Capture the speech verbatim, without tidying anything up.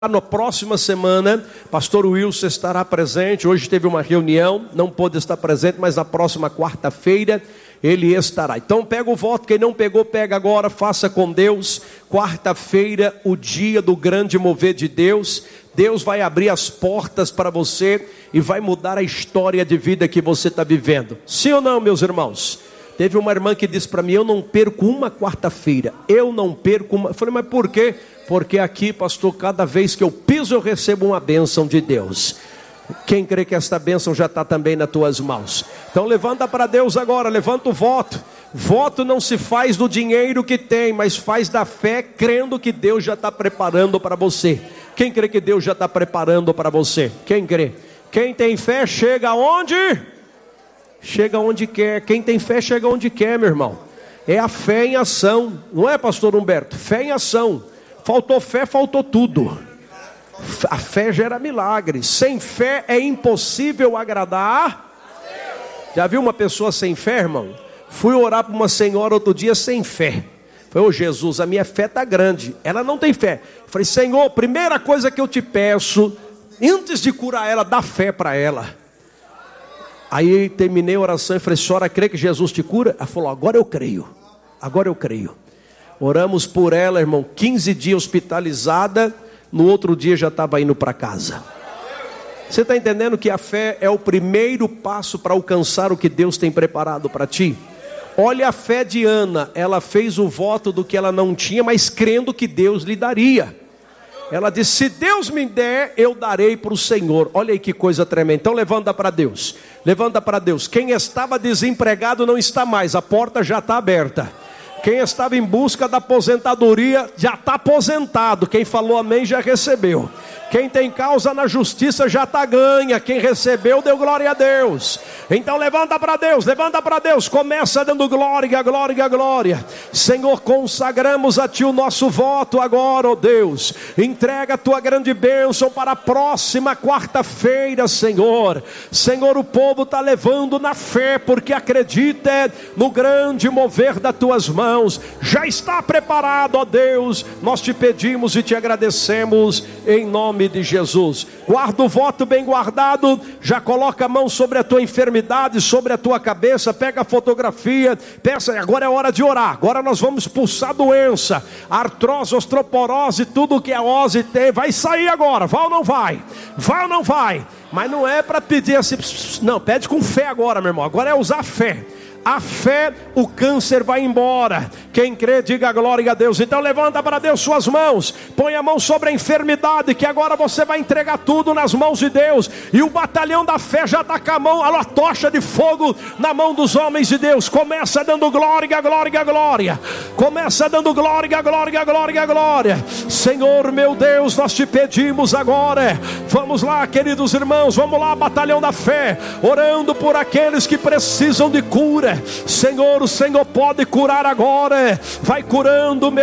Na próxima semana, pastor Wilson estará presente. Hoje teve uma reunião, não pôde estar presente, mas na próxima quarta-feira ele estará. Então pega o voto, quem não pegou, pega agora, faça com Deus. Quarta-feira, o dia do grande mover de Deus. Deus vai abrir as portas para você e vai mudar a história de vida que você está vivendo. Sim ou não, meus irmãos? Teve uma irmã que disse para mim: eu não perco uma quarta-feira, eu não perco uma. Eu falei: mas por quê? Porque aqui, pastor, cada vez que eu piso eu recebo uma bênção de Deus. Quem crê que esta bênção já está também nas tuas mãos? Então levanta para Deus agora, levanta o voto. Voto não se faz do dinheiro que tem, mas faz da fé, crendo que Deus já está preparando para você. Quem crê que Deus já está preparando para você? Quem crê? Quem tem fé chega aonde? Chega onde quer. Quem tem fé chega onde quer, meu irmão. É a fé em ação, não é, pastor Humberto? Fé em ação. Faltou fé, faltou tudo. A fé gera milagres. Sem fé é impossível agradar. Já viu uma pessoa sem fé, irmão? Fui orar para uma senhora outro dia sem fé. Falei: ô Jesus, a minha fé está grande. Ela não tem fé. Falei: Senhor, primeira coisa que eu te peço, antes de curar ela, dá fé para ela. Aí terminei a oração e falei: senhora, crê que Jesus te cura? Ela falou: agora eu creio. Agora eu creio. Oramos por ela, irmão, quinze dias hospitalizada, no outro dia já estava indo para casa. Você está entendendo que a fé é o primeiro passo para alcançar o que Deus tem preparado para ti? Olha a fé de Ana, ela fez o voto do que ela não tinha, mas crendo que Deus lhe daria. Ela disse: se Deus me der, eu darei para o Senhor. Olha aí que coisa tremenda. Então levanta para Deus, levanta para Deus. Quem estava desempregado não está mais, a porta já está aberta. Quem estava em busca da aposentadoria já está aposentado. Quem falou amém já recebeu. Quem tem causa na justiça já está ganha. Quem recebeu deu glória a Deus. Então levanta para Deus, levanta para Deus. Começa dando glória, glória, glória. Senhor, consagramos a Ti o nosso voto agora, ó Deus. Entrega a Tua grande bênção para a próxima quarta-feira, Senhor. Senhor, o povo está levando na fé, porque acredita no grande mover das Tuas mãos. Já está preparado, ó Deus. Nós Te pedimos e Te agradecemos em nome de Jesus. Guarda o voto bem guardado. Já coloca a mão sobre a tua enfermidade, sobre a tua cabeça. Pega a fotografia. Pensa: agora é hora de orar. Agora nós vamos expulsar doença, artrose, osteoporose, tudo que a ose tem. Vai sair agora. Vai ou não vai? Vai ou não vai? Mas não é para pedir assim. Não, pede com fé agora, meu irmão. Agora é usar fé. A fé, o câncer vai embora. Quem crê, diga glória a Deus. Então levanta para Deus suas mãos. Põe a mão sobre a enfermidade, que agora você vai entregar tudo nas mãos de Deus. E o batalhão da fé já está com a mão, a tocha de fogo na mão dos homens de Deus. Começa dando glória, glória, glória. Começa dando glória, glória, glória, glória. Senhor meu Deus, nós Te pedimos agora. Vamos lá, queridos irmãos, vamos lá, batalhão da fé, orando por aqueles que precisam de cura. Senhor, o Senhor pode curar agora. Vai curando, meu